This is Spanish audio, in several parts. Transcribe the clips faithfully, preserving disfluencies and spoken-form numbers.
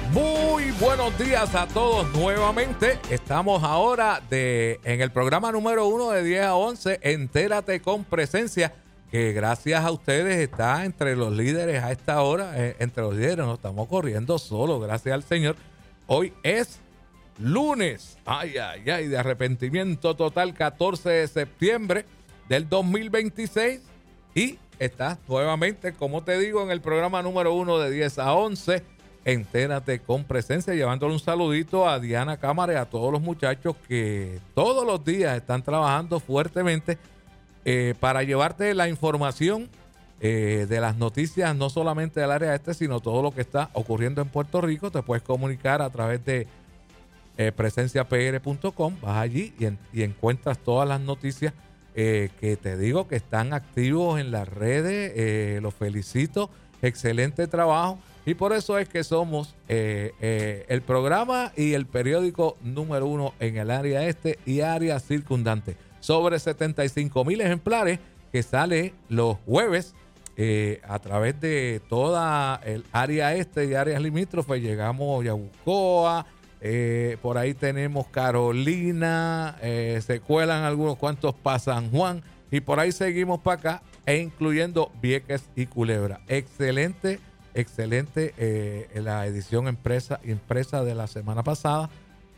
Muy buenos días a todos nuevamente. Estamos ahora de, en el programa número uno de diez a once, Entérate con Presencia, que gracias a ustedes está entre los líderes a esta hora. Eh, entre los líderes nos estamos corriendo solo, gracias al Señor. Hoy es lunes, ay, ay, ay, de arrepentimiento total, catorce de septiembre del dos mil veintiséis. Y estás nuevamente, como te digo, en el programa número uno de diez a once, Entérate con Presencia, llevándole un saludito a Diana Cámara y a todos los muchachos que todos los días están trabajando fuertemente eh, para llevarte la información eh, de las noticias, no solamente del área este, sino todo lo que está ocurriendo en Puerto Rico. Te puedes comunicar a través de eh, presencia p r punto com, vas allí y, en, y encuentras todas las noticias eh, que te digo que están activos en las redes. Eh, los felicito, excelente trabajo. Y por eso es que somos eh, eh, el programa y el periódico número uno en el área este y área circundante. Sobre setenta y cinco mil ejemplares que sale los jueves eh, a través de toda el área este y áreas limítrofes. Llegamos a Yabucoa, eh, por ahí tenemos Carolina, eh, se cuelan algunos cuantos para San Juan y por ahí seguimos para acá, e incluyendo Vieques y Culebra. Excelente. Excelente eh, la edición impresa, impresa de la semana pasada,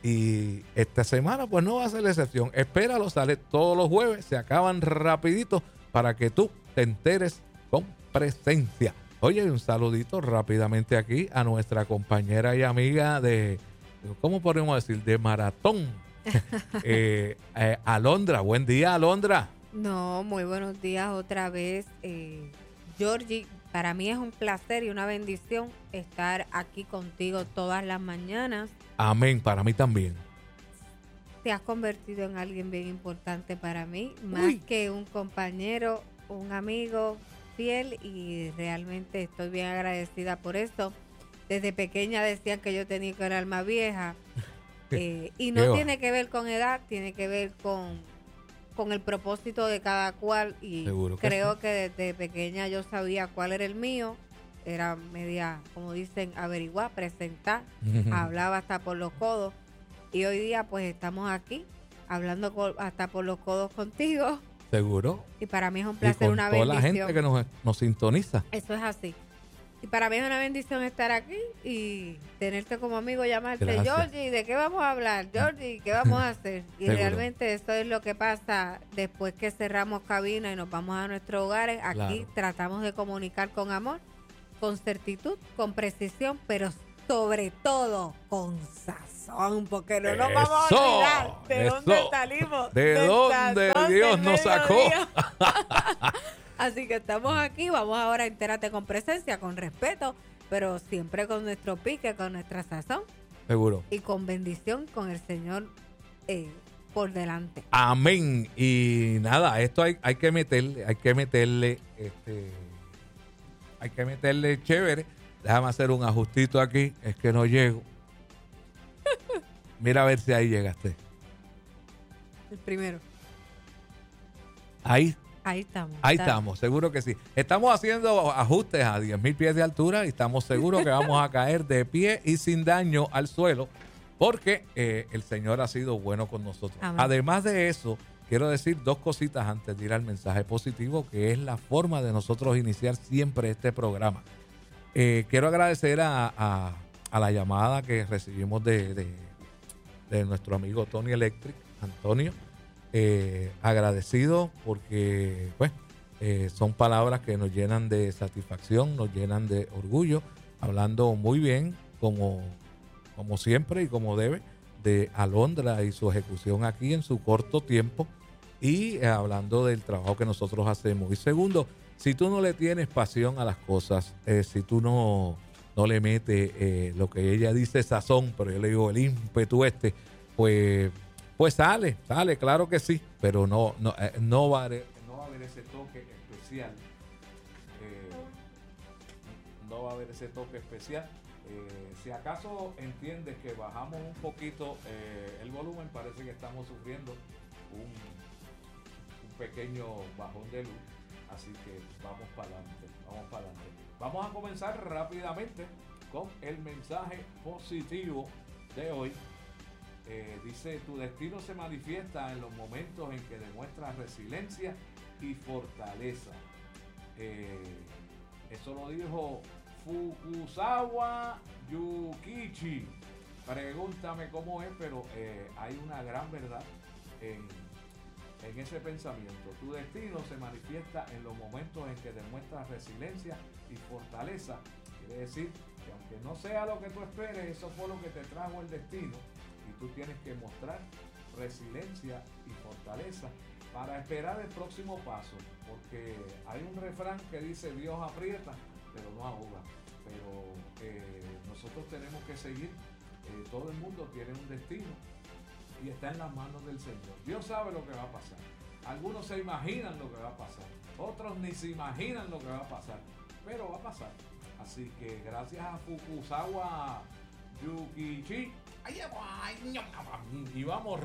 y esta semana pues no va a ser la excepción. Espéralo, sale todos los jueves, se acaban rapidito para que tú te enteres con presencia. Oye, un saludito rápidamente aquí a nuestra compañera y amiga de, ¿cómo podemos decir? De maratón, eh, eh, Alondra. Buen día, Alondra. No, muy buenos días otra vez, eh, Georgie. Para mí es un placer y una bendición estar aquí contigo todas las mañanas. Amén, para mí también. Te has convertido en alguien bien importante para mí, más Uy. que un compañero, un amigo fiel, y realmente estoy bien agradecida por eso. Desde pequeña decían que yo tenía el alma vieja eh, y no tiene que ver con edad, tiene que ver con... con el propósito de cada cual, y que creo sí. que desde pequeña yo sabía cuál era el mío. Era media, como dicen, averiguar, presentar, hablaba hasta por los codos, y hoy día pues estamos aquí hablando con, hasta por los codos contigo. Seguro. Y para mí es un placer, y con una toda bendición. la gente que nos, nos sintoniza. Eso es así. Y para mí es una bendición estar aquí y tenerte como amigo, llamarte. Gracias. Georgie, ¿de qué vamos a hablar? Georgie, ¿qué vamos a hacer? Y seguro. Realmente eso es lo que pasa después que cerramos cabina y nos vamos a nuestros hogares. Aquí claro. Tratamos de comunicar con amor, con certitud, con precisión, pero sobre todo con sazón, porque no nos vamos a olvidar de eso. Dónde salimos. De dónde Dios nos sacó. Así que estamos aquí, vamos ahora a Entérate con Presencia, con respeto, pero siempre con nuestro pique, con nuestra sazón. Seguro. Y con bendición, con el Señor eh, por delante. Amén. Y nada, esto hay, hay que meterle, hay que meterle, este, hay que meterle chévere. Déjame hacer un ajustito aquí, es que no llego. Mira a ver si ahí llegaste. El primero. Ahí. Ahí estamos. Ahí está. estamos, seguro que sí. Estamos haciendo ajustes a diez mil pies de altura y estamos seguros que vamos a caer de pie y sin daño al suelo, porque eh, el Señor ha sido bueno con nosotros. Amén. Además de eso, quiero decir dos cositas antes de ir al mensaje positivo, que es la forma de nosotros iniciar siempre este programa. Eh, quiero agradecer a, a, a la llamada que recibimos de, de, de nuestro amigo Tony Electric, Antonio. Eh, agradecido porque pues eh, son palabras que nos llenan de satisfacción, nos llenan de orgullo, hablando muy bien como, como siempre y como debe de Alondra y su ejecución aquí en su corto tiempo, y eh, hablando del trabajo que nosotros hacemos. Y segundo, si tú no le tienes pasión a las cosas, eh, si tú no, no le metes eh, lo que ella dice sazón, pero yo le digo el ímpetu este, pues Pues sale, sale, claro que sí, pero no, no, eh, no, va, a haber, no va a haber ese toque especial. Eh, no va a haber ese toque especial. Eh, si acaso entiendes que bajamos un poquito eh, el volumen, parece que estamos sufriendo un, un pequeño bajón de luz. Así que vamos para adelante, vamos para adelante. Vamos a comenzar rápidamente con el mensaje positivo de hoy. Eh, dice, tu destino se manifiesta en los momentos en que demuestras resiliencia y fortaleza. Eh, eso lo dijo Fukuzawa Yukichi. Pregúntame cómo es, pero eh, hay una gran verdad en, en ese pensamiento. Tu destino se manifiesta en los momentos en que demuestras resiliencia y fortaleza. Quiere decir que aunque no sea lo que tú esperes, eso fue lo que te trajo el destino. Y tú tienes que mostrar resiliencia y fortaleza para esperar el próximo paso, porque hay un refrán que dice Dios aprieta pero no ahoga, pero eh, nosotros tenemos que seguir. Eh, todo el mundo tiene un destino y está en las manos del Señor. Dios sabe lo que va a pasar. Algunos se imaginan lo que va a pasar, otros ni se imaginan lo que va a pasar, pero va a pasar. Así que gracias a Fukuzawa Yukichi. Y vamos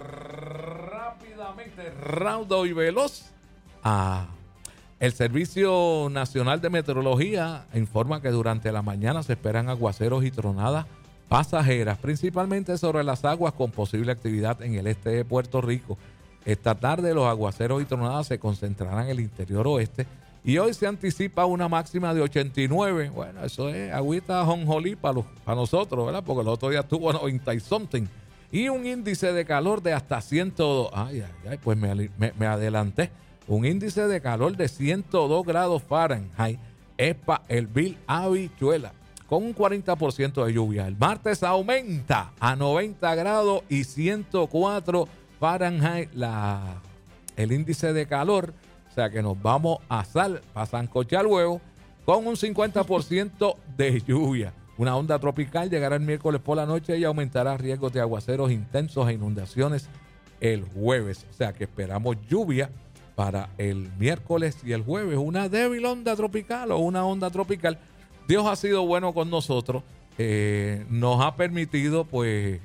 rápidamente, raudo y veloz. Ah, el Servicio Nacional de Meteorología informa que durante la mañana se esperan aguaceros y tronadas pasajeras, principalmente sobre las aguas con posible actividad en el este de Puerto Rico. Esta tarde los aguaceros y tronadas se concentrarán en el interior oeste y hoy se anticipa una máxima de ochenta y nueve. Bueno, eso es agüita jonjolí para, los, para nosotros, ¿verdad? Porque el otro día tuvo noventa y something. Y un índice de calor de hasta ciento dos. Ay, ay, ay, pues me, me, me adelanté. Un índice de calor de ciento dos grados Fahrenheit es para el Bill Habichuela, con un cuarenta por ciento de lluvia. El martes aumenta a noventa grados y ciento cuatro Fahrenheit la, el índice de calor. O sea que nos vamos a sal, a sancochar huevo con un cincuenta por ciento de lluvia. Una onda tropical llegará el miércoles por la noche y aumentará riesgos de aguaceros intensos e inundaciones el jueves. O sea que esperamos lluvia para el miércoles y el jueves. Una débil onda tropical o una onda tropical. Dios ha sido bueno con nosotros. Eh, nos ha permitido pues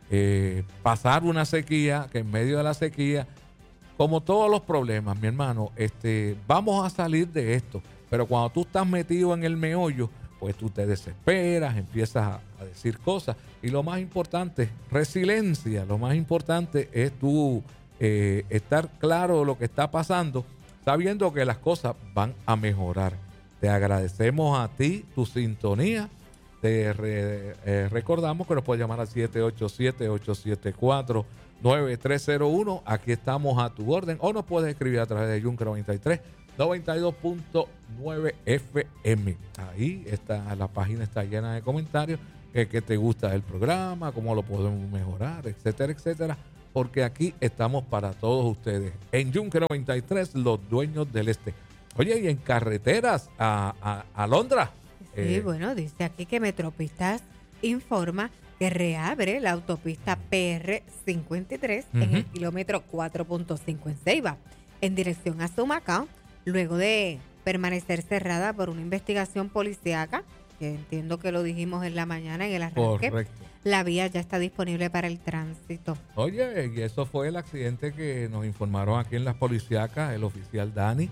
eh, pasar una sequía, que en medio de la sequía, como todos los problemas, mi hermano, este, vamos a salir de esto. Pero cuando tú estás metido en el meollo, pues tú te desesperas, empiezas a, a decir cosas. Y lo más importante, resiliencia. Lo más importante es tú eh, estar claro de lo que está pasando, sabiendo que las cosas van a mejorar. Te agradecemos a ti tu sintonía. Te re, eh, recordamos que nos puedes llamar al siete ocho siete, ocho siete cuatro, nueve tres cero uno. Aquí estamos a tu orden. O nos puedes escribir a través de Yunque noventa y tres, noventa y dos punto nueve F M. Ahí está, la página está llena de comentarios. Eh, ¿Qué te gusta del programa? ¿Cómo lo podemos mejorar? Etcétera, etcétera. Porque aquí estamos para todos ustedes. En Yunque noventa y tres, los dueños del este. Oye, y en carreteras a, a, a Londra. Sí, eh, bueno, dice aquí que Metropistas informa que reabre la autopista P R cincuenta y tres uh-huh. en el kilómetro cuatro punto cinco en Ceiba, en dirección a Humacao, luego de permanecer cerrada por una investigación policíaca, que entiendo que lo dijimos en la mañana en el arranque. Correcto. La vía ya está disponible para el tránsito. Oye, y eso fue el accidente que nos informaron aquí en las policíacas, el oficial Dani.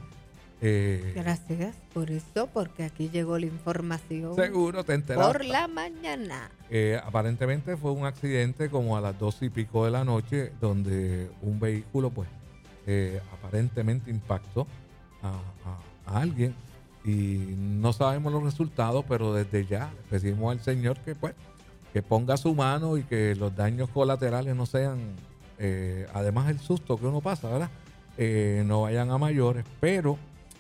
Eh, Gracias por eso, porque aquí llegó la información. Seguro te enteraste. Por la mañana. Eh, aparentemente fue un accidente como a las dos y pico de la noche, donde un vehículo, pues, eh, aparentemente impactó a, a, a alguien y no sabemos los resultados, pero desde ya le pedimos al Señor que, pues, que ponga su mano y que los daños colaterales no sean, eh, además el susto que uno pasa, ¿verdad? Eh, no vayan a mayores, pero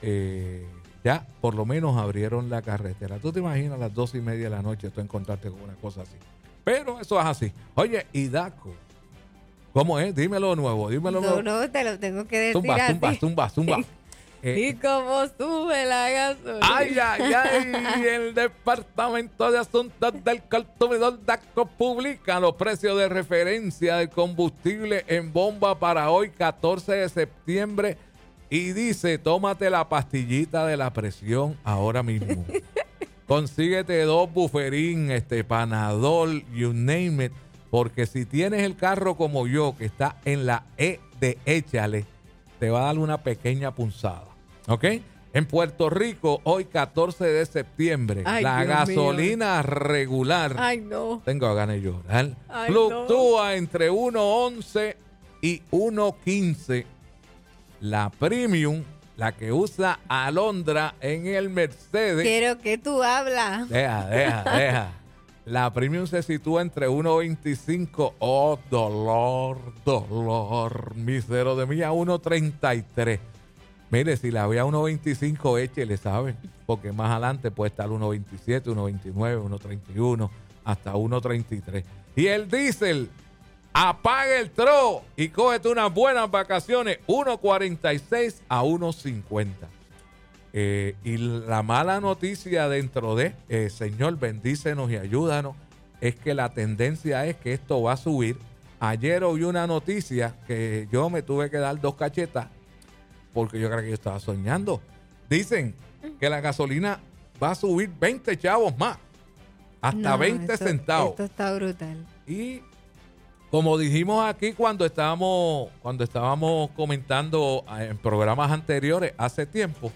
Eh, ya por lo menos abrieron la carretera. Tú te imaginas a las dos y media de la noche tú encontrarte con una cosa así. Pero eso es así. Oye, y Daco, ¿cómo es? Dímelo nuevo, dímelo no, nuevo. No, te lo tengo que decir zumba, así. Zumba, zumba, zumba. Eh, ¿Y cómo sube la gasolina? Ay, ay, ay. El Departamento de Asuntos del Consumidor DACO publica los precios de referencia del combustible en bomba para hoy, catorce de septiembre. Y dice, tómate la pastillita de la presión ahora mismo. Consíguete dos buferín, este, Panadol, you name it. Porque si tienes el carro como yo, que está en la E de échale, te va a dar una pequeña punzada. ¿Ok? En Puerto Rico, hoy catorce de septiembre, Ay, la Dios gasolina mío. regular, Ay, no. tengo ganas de llorar, Ay, fluctúa entre uno once y uno quince. La premium, la que usa Alondra en el Mercedes. Quiero que tú hablas. Deja, deja, deja. La premium se sitúa entre uno veinticinco. Oh, dolor, dolor. Mísero de mí a uno treinta y tres. Mire, si la ve a uno veinticinco, échele, ¿saben? Porque más adelante puede estar uno veintisiete, uno veintinueve, uno treinta y uno, hasta uno treinta y tres. Y el diésel, apaga el tro y cógete unas buenas vacaciones, uno cuarenta y seis a uno cincuenta. Eh, y la mala noticia dentro de, eh, Señor, bendícenos y ayúdanos, es que la tendencia es que esto va a subir. Ayer oí una noticia que yo me tuve que dar dos cachetas porque yo creo que yo estaba soñando. Dicen que la gasolina va a subir veinte chavos más, hasta No, veinte esto- centavos. Esto está brutal. Y como dijimos aquí cuando estábamos, cuando estábamos comentando en programas anteriores hace tiempo,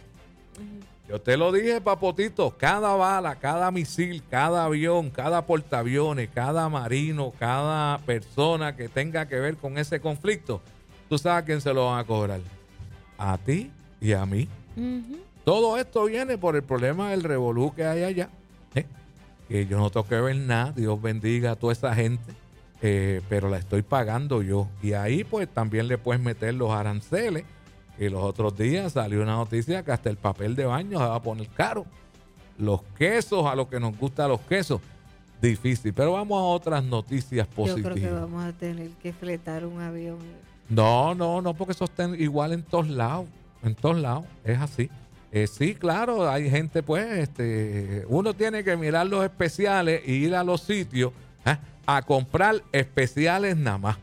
yo te lo dije, papotito, cada bala, cada misil, cada avión, cada portaaviones, cada marino, cada persona que tenga que ver con ese conflicto, tú sabes a quién se lo van a cobrar. A ti y a mí. Ujú. Todo esto viene por el problema del revolú que hay allá. ¿eh? Que yo no tengo que ver nada. Dios bendiga a toda esa gente. Eh, pero la estoy pagando yo. Y ahí pues también le puedes meter los aranceles. Y los otros días salió una noticia que hasta el papel de baño se va a poner caro. Los quesos, a los que nos gustan los quesos, difícil. Pero vamos a otras noticias Yo positivas. creo que vamos a tener que fletar un avión. No, no, no, porque eso está igual en todos lados. En todos lados, es así. Eh, sí, claro, hay gente, pues, este, uno tiene que mirar los especiales y ir a los sitios ¿eh? a comprar especiales nada más.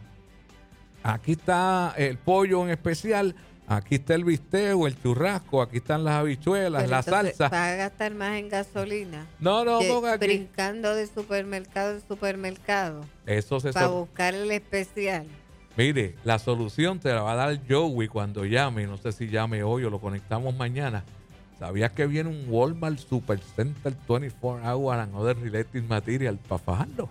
Aquí está el pollo en especial, aquí está el bistec, el churrasco, aquí están las habichuelas, Pero la entonces, salsa. ¿va a gastar más en gasolina? No, no, Que porque aquí brincando de supermercado en supermercado eso se para so- buscar el especial. Mire, la solución te la va a dar Joey cuando llame. No sé si llame hoy o lo conectamos mañana. ¿Sabías que viene un Walmart Supercenter veinticuatro Hour and Other Related Material para fajarlo?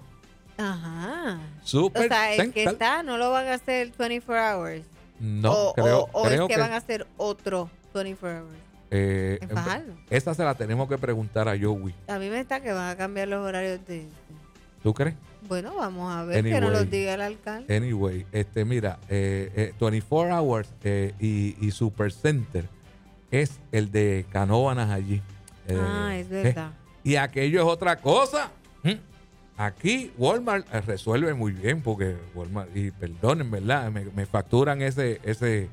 Ajá. Super O sea, el que Center. está no lo van a hacer veinticuatro hours. No, o, creo, o, o creo es que, que, van a hacer otro veinticuatro hours. eh, en fajarlo. esa se la tenemos que preguntar a Joey. A mí me está que van a cambiar los horarios de... ¿Tú crees? Bueno, vamos a ver Anyway. que nos los diga el alcalde. Anyway, este, mira, eh, eh, veinticuatro Hours eh, y, y Supercenter es el de Canóvanas allí. Eh, Ah, es eh, verdad. Y aquello es otra cosa. ¿Mm? Aquí Walmart eh, resuelve muy bien porque Walmart, y perdonen, ¿verdad? Me, me facturan ese, ese,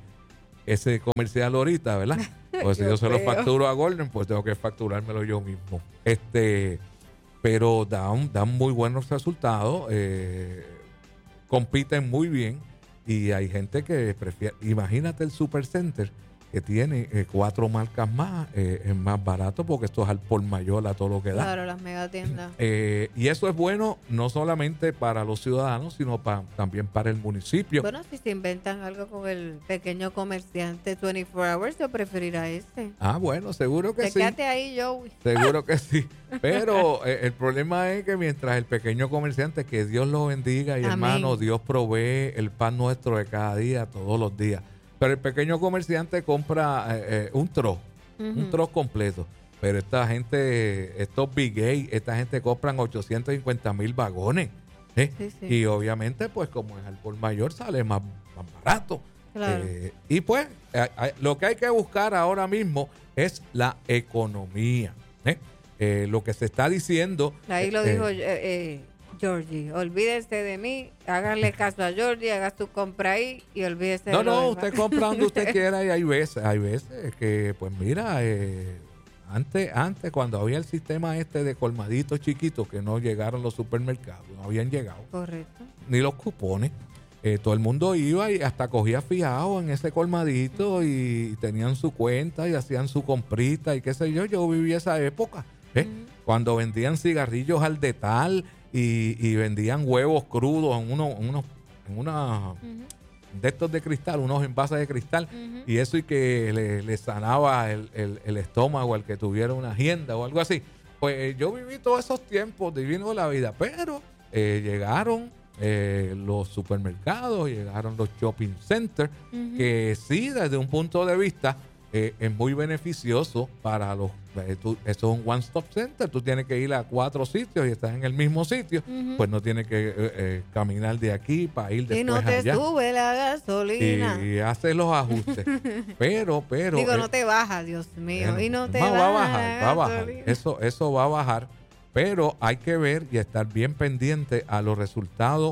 ese comercial ahorita, ¿verdad? Pues si Qué yo se lo feo. facturo a Golden, pues tengo que facturármelo yo mismo. Este, pero dan, dan muy buenos resultados, eh, compiten muy bien y hay gente que prefiere. Imagínate el Supercenter que tiene eh, cuatro marcas más, eh, es más barato porque esto es al por mayor a todo lo que da. Claro, las megatiendas. Eh, y eso es bueno no solamente para los ciudadanos, sino pa- también para el municipio. Bueno, si se inventan algo con el pequeño comerciante veinticuatro hours, yo preferirá este. Ah, bueno, seguro que Te sí. quédate ahí, Joey. Seguro que sí. Pero eh, el problema es que mientras el pequeño comerciante, que Dios lo bendiga y Amén. hermano, Dios provee el pan nuestro de cada día, todos los días. Pero el pequeño comerciante compra eh, eh, un trozo, un Ujú. trozo completo. Pero esta gente, estos big gay, esta gente compran ochocientos cincuenta mil vagones. ¿eh? Sí, sí. Y obviamente, pues como es al por mayor, sale más, más barato. Claro. Eh, y pues, eh, eh, lo que hay que buscar ahora mismo es la economía. ¿eh? Eh, lo que se está diciendo. Ahí lo eh, dijo eh, eh, Georgie. Olvídese de mí, háganle caso a Georgie, haga su compra ahí y olvídese No, de lo no, demás. usted compra donde usted quiera y hay veces, hay veces que, pues mira, eh, antes, antes cuando había el sistema este de colmaditos chiquitos que no llegaron los supermercados, no habían llegado, Correcto. ni los cupones, eh, todo el mundo iba y hasta cogía fijado en ese colmadito y tenían su cuenta y hacían su comprita y qué sé yo, yo viví esa época, ¿eh? Ujú. Cuando vendían cigarrillos al detal y, y vendían huevos crudos en uno, en unos, en una... Ujú. de estos de cristal, unos envases de cristal, Ujú. y eso y que le, le sanaba el, el, el estómago al que tuviera una agenda o algo así. Pues yo viví todos esos tiempos divinos de la vida, pero eh, llegaron eh, los supermercados, llegaron los shopping centers, Ujú. que sí, desde un punto de vista, eh, es muy beneficioso para los... Eh, tú, eso es un one-stop center, tú tienes que ir a cuatro sitios y estás en el mismo sitio, Ujú. pues no tienes que eh, eh, caminar de aquí para ir después Y no te allá. sube la gasolina. Y haces los ajustes. pero, pero... Digo, eh, no te baja, Dios mío. bueno, y no te va, baja. va a bajar, la va a bajar. gasolina. Eso, eso va a bajar, pero hay que ver y estar bien pendiente a los resultados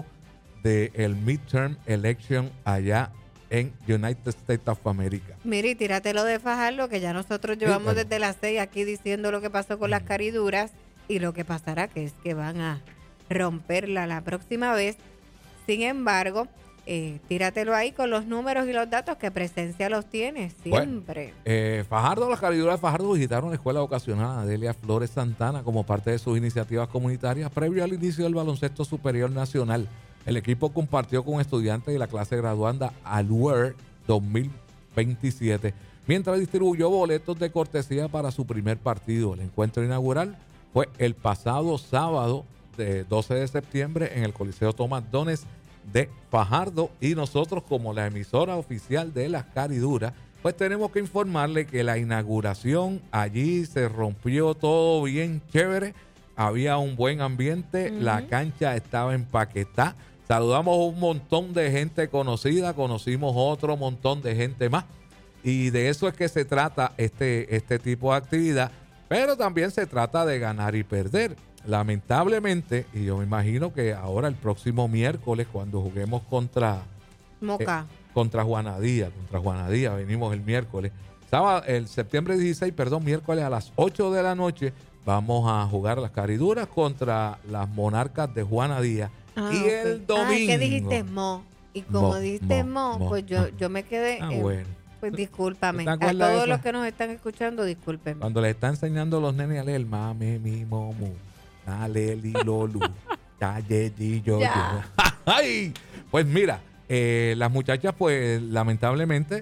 del midterm election allá en United States of America. Mire, y tíratelo de Fajardo, que ya nosotros llevamos claro. desde las seis aquí diciendo lo que pasó con las cariduras y lo que pasará, que es que van a romperla la próxima vez. Sin embargo, eh, tíratelo ahí con los números y los datos que Presencia los tiene siempre. Bueno, eh, Fajardo, las cariduras de Fajardo visitaron la escuela vocacional Adelia Flores Santana como parte de sus iniciativas comunitarias previo al inicio del baloncesto superior nacional. El equipo compartió con estudiantes de la clase graduanda Aluer dos mil veintisiete, mientras distribuyó boletos de cortesía para su primer partido. El encuentro inaugural fue el pasado sábado de doce de septiembre en el Coliseo Tomás Dones de Fajardo, y nosotros, como la emisora oficial de las cariduras, pues tenemos que informarle que la inauguración allí se rompió todo bien chévere, había un buen ambiente, Ujú. la cancha estaba empaquetada. Saludamos a un montón de gente conocida, conocimos otro montón de gente más. Y de eso es que se trata este, este tipo de actividad. Pero también se trata de ganar y perder. Lamentablemente, y yo me imagino que ahora el próximo miércoles, cuando juguemos contra, Moca. eh, contra Juanadía, contra Juanadía, venimos el miércoles. Sábado, el septiembre dieciséis, perdón, miércoles a las ocho de la noche, vamos a jugar las cariduras contra las Monarcas de Juanadía. Ah, y ok. el domingo. Ay, ¿qué dijiste, Mo? Y como Mo, dijiste mo, Mo, mo, pues yo, mo. yo me quedé. Ah, eh, bueno. Pues discúlpame. ¿Te A acuerdas de todos esa? los que nos están escuchando, discúlpenme. Cuando le está enseñando a los nenes a leer, mame, mi, momu, dale, li, lolu, ya, ye, di, yo, Ya. yo. ¡Ay! Pues mira, eh, las muchachas, pues, lamentablemente,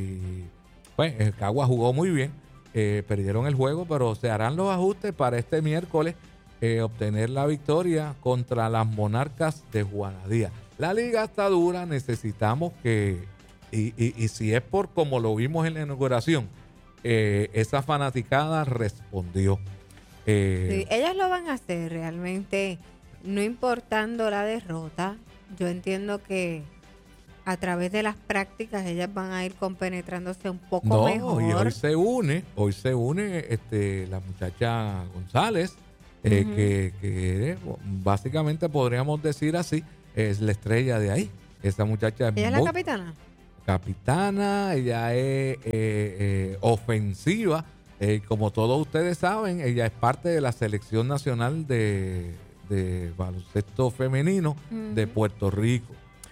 y pues, el Cagua jugó muy bien, eh, perdieron el juego, pero se harán los ajustes para este miércoles eh, obtener la victoria contra las Monarcas de Juanadía. La liga está dura, necesitamos que, y, y, y si es por como lo vimos en la inauguración, eh, esa fanaticada respondió. Eh, Sí, ellas lo van a hacer realmente, no importando la derrota. Yo entiendo que a través de las prácticas ellas van a ir compenetrándose un poco no, mejor. y hoy se une, hoy se une este, la muchacha González, eh, Ujú. que, que eh, básicamente podríamos decir así, es la estrella de ahí. Esa muchacha es ¿Ella es la muy capitana? capitana, ella es eh, eh, ofensiva. Eh, como todos ustedes saben, ella es parte de la selección nacional de, de baloncesto femenino de Ujú. Puerto Rico.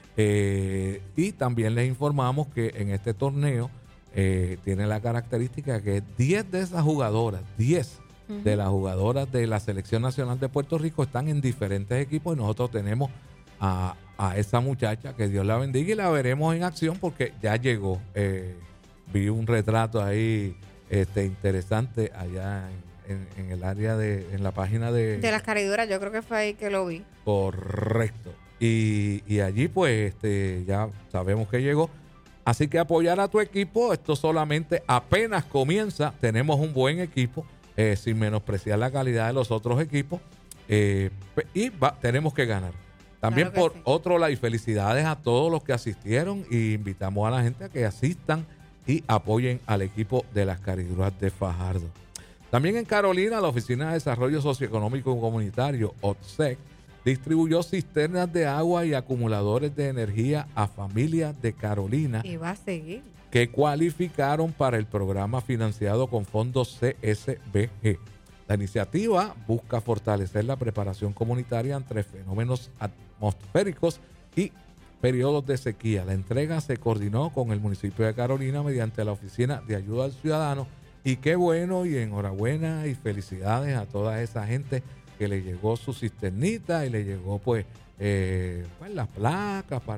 Eh, y también les informamos que en este torneo eh, tiene la característica que diez de esas jugadoras, diez Ujú. de las jugadoras de la selección nacional de Puerto Rico están en diferentes equipos, y nosotros tenemos a, a esa muchacha, que Dios la bendiga, y la veremos en acción porque ya llegó. Eh, vi un retrato ahí este interesante allá en, en- en el área de, en la página de... De las cariduras, yo creo que fue ahí que lo vi. Correcto. Y, y allí pues este, ya sabemos que llegó. Así que apoyar a tu equipo, esto solamente apenas comienza. Tenemos un buen equipo, eh, sin menospreciar la calidad de los otros equipos. eh, pe- y va- tenemos que ganar. También Claro que por sí. otro lado, y felicidades a todos los que asistieron, y invitamos a la gente a que asistan y apoyen al equipo de las cariduras de Fajardo. También en Carolina, la Oficina de Desarrollo Socioeconómico y Comunitario, O T S E C, distribuyó cisternas de agua y acumuladores de energía a familias de Carolina Y va a seguir. que cualificaron para el programa financiado con fondos C S B G. La iniciativa busca fortalecer la preparación comunitaria ante fenómenos atmosféricos y periodos de sequía. La entrega se coordinó con el municipio de Carolina mediante la Oficina de Ayuda al Ciudadano, y qué bueno y enhorabuena y felicidades a toda esa gente que le llegó su cisternita y le llegó pues, eh, pues las placas para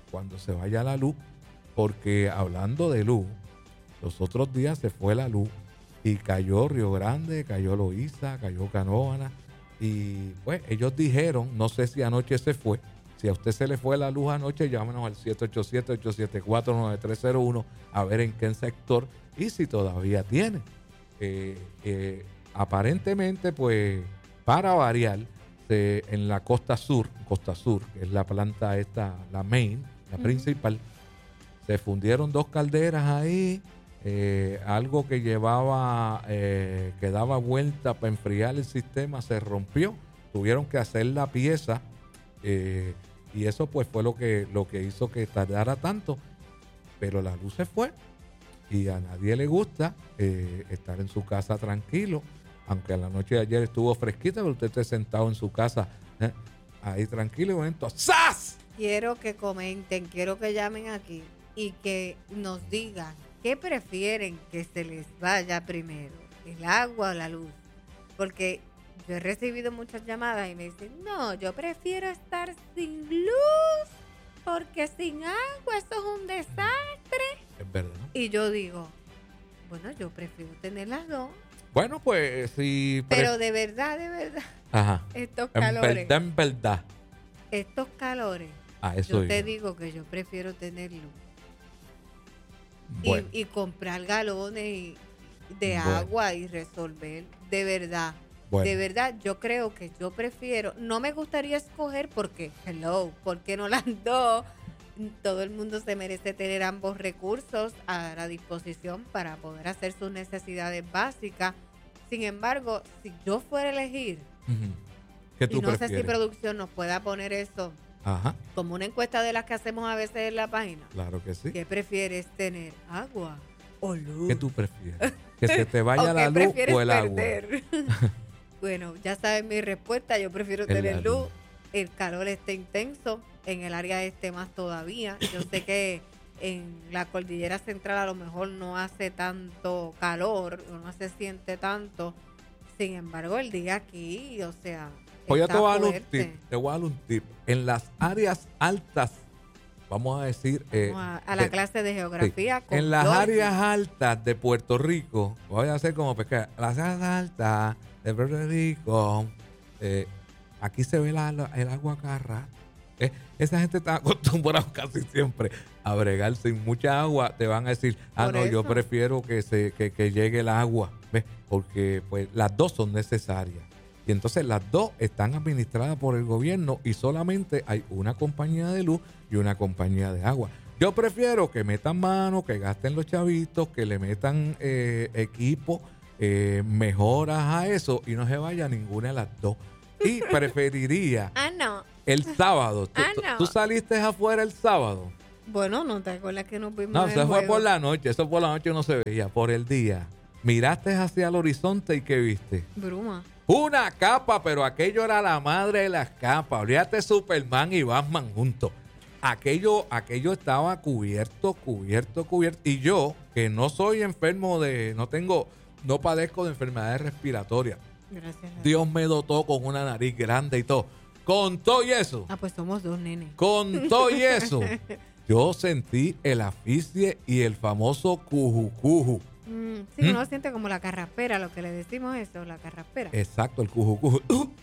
cuando se vaya la luz, porque hablando de luz, los otros días se fue la luz y cayó Río Grande, cayó Loíza, cayó Canóvana, y pues ellos dijeron, no sé si anoche se fue, si a usted se le fue la luz anoche, llámenos al siete ocho siete, ocho siete cuatro, nueve tres cero uno a ver en qué sector y si todavía tiene. Eh, eh, aparentemente, pues, para variar, se, en la costa sur, costa sur, que es la planta esta, la main, la uh-huh. principal, se fundieron dos calderas ahí, eh, algo que llevaba, eh, que daba vuelta para enfriar el sistema, se rompió, tuvieron que hacer la pieza, eh, y eso pues fue lo que, lo que hizo que tardara tanto, pero la luz se fue. Y a nadie le gusta eh, estar en su casa tranquilo, aunque la noche de ayer estuvo fresquita, pero usted esté sentado en su casa eh, ahí tranquilo y momento ¡zas! Quiero que comenten, quiero que llamen aquí y que nos digan qué prefieren que se les vaya primero, el agua o la luz. Porque yo he recibido muchas llamadas y me dicen, no, yo prefiero estar sin luz porque sin agua eso es un desastre. Es verdad. Y yo digo, bueno, yo prefiero tener las dos. Bueno, pues sí. Pre- Pero de verdad, de verdad. Ajá. Estos en calores. verdad, en verdad. Estos calores. Ah, eso yo te yo. digo que yo prefiero tener luz. Bueno. Y, y comprar galones y, de bueno. agua y resolver. De verdad. Bueno. De verdad, yo creo que yo prefiero. No me gustaría escoger porque, hello, ¿por qué no las dos? Todo el mundo se merece tener ambos recursos a la disposición para poder hacer sus necesidades básicas. Sin embargo, si yo fuera a elegir, uh-huh. ¿Qué tú y no prefieres? sé si producción nos pueda poner eso Ajá. como una encuesta de las que hacemos a veces en la página. Claro que sí. ¿Qué prefieres tener, agua o luz? ¿Qué tú prefieres? ¿Que se te vaya ¿O la luz o el agua? Bueno, ya saben mi respuesta. Yo prefiero El tener la luz. luz. El calor está intenso. En el área este más todavía. Yo sé que en la cordillera central a lo mejor no hace tanto calor, no se siente tanto. Sin embargo, el día aquí, o sea, Pues yo está te voy a dar un fuerte. tip. Te voy a dar un tip. En las áreas altas, vamos a decir. Eh, Vamos a, a la de, clase de geografía. Sí. Con En las Dorothy. áreas altas de Puerto Rico, voy a hacer como pescar. Las áreas altas de Puerto Rico, eh, aquí se ve la, la, el agua cada rato. Eh, esa gente está acostumbrada casi siempre a bregar sin mucha agua. Te van a decir, ah, Por no, eso. yo prefiero que, se, que, que llegue el agua. ¿Ves? Porque pues las dos son necesarias. Y entonces las dos están administradas por el gobierno y solamente hay una compañía de luz y una compañía de agua. Yo prefiero que metan mano, que gasten los chavitos, que le metan eh, equipo, eh, mejoras a eso y no se vaya ninguna de las dos. Y preferiría Ah, no. el sábado. ¿Tú, Ah, tú- no. tú saliste afuera el sábado? Bueno, no te acuerdas que nos vimos No, en eso el fue juego? por la noche. Eso por la noche no se veía. Por el día. Miraste hacia el horizonte y ¿qué viste? Bruma. Una capa, pero aquello era la madre de las capas. Olvídate Superman y Batman juntos. Aquello, aquello estaba cubierto, cubierto, cubierto. Y yo, que no soy enfermo de, no tengo, no padezco de enfermedades respiratorias. Gracias. a Dios me dotó con una nariz grande y todo. Con todo y eso, Ah, pues somos dos nenes. con todo y eso, yo sentí el asfixie y el famoso cujucuju. Mm, sí, ¿Mm? uno siente como la carraspera, lo que le decimos eso, la carraspera. Exacto, el cujucuju.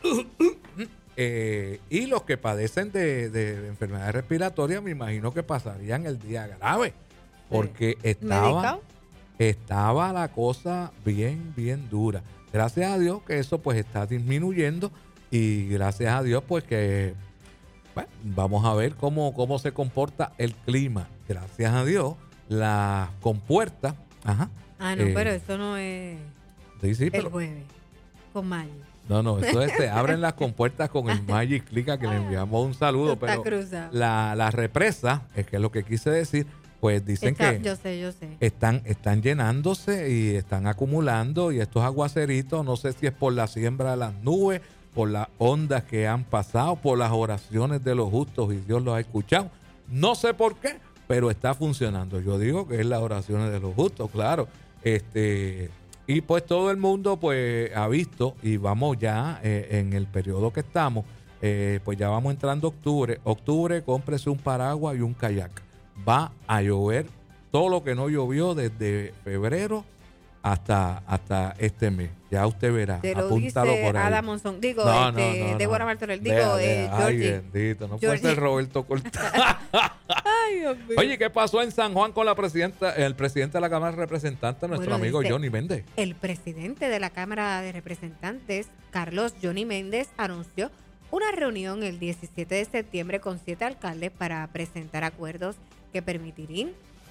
Eh, y los que padecen de, de enfermedades respiratorias, me imagino que pasarían el día grave, porque estaba, ¿Medicado? estaba la cosa bien, bien dura. Gracias a Dios que eso pues está disminuyendo y gracias a Dios pues que bueno, vamos a ver cómo, cómo se comporta el clima. Gracias a Dios las compuertas, ajá. Ah, no, eh, pero eso no es Sí, sí, el pero jueves, con Maggi. no, no, eso es, se abren las compuertas con el Magic Click, que le enviamos un saludo, Está pero cruzado. la, la represa, es que es lo que quise decir, pues dicen Está- que yo sé, yo sé. están, están llenándose y están acumulando y estos aguaceritos, no sé si es por la siembra de las nubes, por las ondas que han pasado, por las oraciones de los justos y Dios los ha escuchado. No sé por qué, pero está funcionando. Yo digo que es las oraciones de los justos, claro. Este, y pues todo el mundo pues ha visto y vamos ya eh, en el periodo que estamos, eh, pues ya vamos entrando octubre. Octubre, cómprese un paraguas y un kayak. Va a llover todo lo que no llovió desde febrero hasta, hasta este mes. Ya usted verá. Te lo Apúntalo dice por ahí. Ada Monzón. Digo, No, este, no, no, Débora no. Martorell. Digo, Deja, eh, deja. Ay, Georgie. bendito. No Georgie. puede ser Roberto Cortá. Ay, Dios mío. Oye, ¿qué pasó en San Juan con la presidenta, el presidente de la Cámara de Representantes, nuestro Bueno, amigo dice, Johnny Méndez? El presidente de la Cámara de Representantes, Carlos Johnny Méndez, anunció una reunión el diecisiete de septiembre con siete alcaldes para presentar acuerdos que permitirán,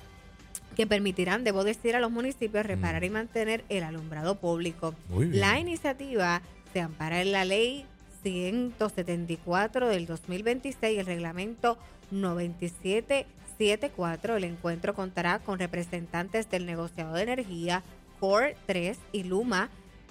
que permitirán, debo decir, a los municipios reparar Mm. y mantener el alumbrado público. Muy bien. La iniciativa se ampara en la ley ciento setenta y cuatro del dos mil veintiséis y el reglamento noventa y siete setenta y cuatro. El encuentro contará con representantes del negociado de energía, Core tres y Luma.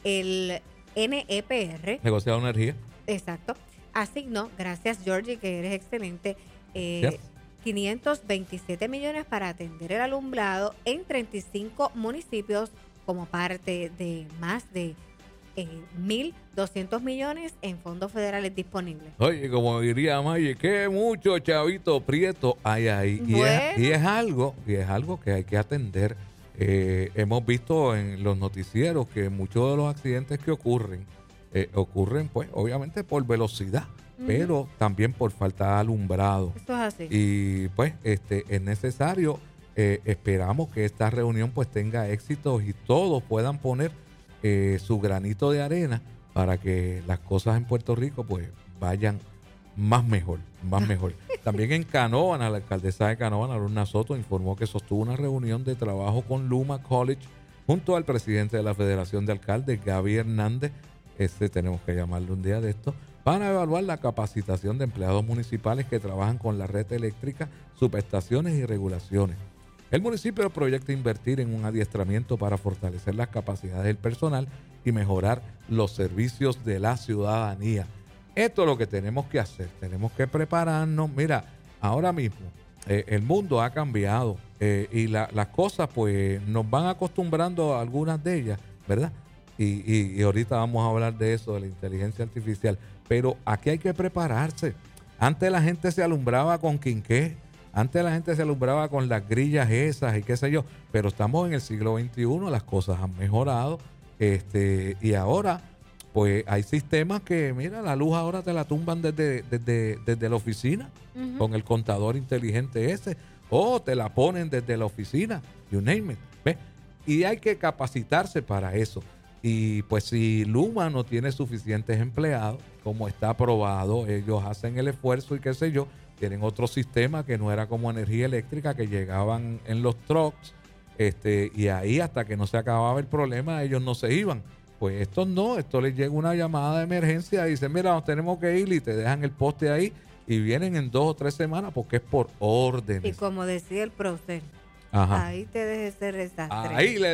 El N E P R, Negociado de energía. exacto, asignó, gracias Georgie, que eres excelente, eh, Yes. quinientos veintisiete millones para atender el alumbrado en treinta y cinco municipios como parte de más de eh, mil doscientos millones en fondos federales disponibles. Oye, como diría Maye, que mucho chavito prieto hay ahí. Y, Bueno. es, y es algo, y es algo que hay que atender. Eh, hemos visto en los noticieros que muchos de los accidentes que ocurren, eh, ocurren pues obviamente por velocidad, Ujú. pero también por falta de alumbrado. Eso es así. Y pues este es necesario, eh, esperamos que esta reunión pues tenga éxito y todos puedan poner eh, su granito de arena para que las cosas en Puerto Rico pues vayan más mejor, más mejor. También en Canóvana, la alcaldesa de Canóvana, Lorna Soto, informó que sostuvo una reunión de trabajo con Luma College junto al presidente de la Federación de Alcaldes, Gaby Hernández, este tenemos que llamarle un día de esto, para evaluar la capacitación de empleados municipales que trabajan con la red eléctrica, subestaciones y regulaciones. El municipio proyecta invertir en un adiestramiento para fortalecer las capacidades del personal y mejorar los servicios de la ciudadanía. Esto es lo que tenemos que hacer, tenemos que prepararnos. Mira, ahora mismo eh, el mundo ha cambiado eh, y la, las cosas pues nos van acostumbrando a algunas de ellas, ¿verdad? Y, y, y ahorita vamos a hablar de eso, de la inteligencia artificial. Pero aquí hay que prepararse. Antes la gente se alumbraba con quinqué, antes la gente se alumbraba con las grillas esas y qué sé yo, pero estamos en el siglo veintiuno, las cosas han mejorado, este, y ahora pues hay sistemas que, mira, la luz ahora te la tumban desde, desde, desde la oficina, Ujú. con el contador inteligente ese, o te la ponen desde la oficina, you name it, ¿ves? Y hay que capacitarse para eso. Y pues si Luma no tiene suficientes empleados, como está aprobado, ellos hacen el esfuerzo y qué sé yo, tienen otro sistema que no era como energía eléctrica, que llegaban en los trucks, este, y ahí hasta que no se acababa el problema, ellos no se iban. Pues estos no, esto les llega una llamada de emergencia y dicen, mira, nos tenemos que ir, y te dejan el poste ahí y vienen en dos o tres semanas porque es por órdenes. Y como decía el prócer, Ajá. ahí te dejes ese desastre. Ahí le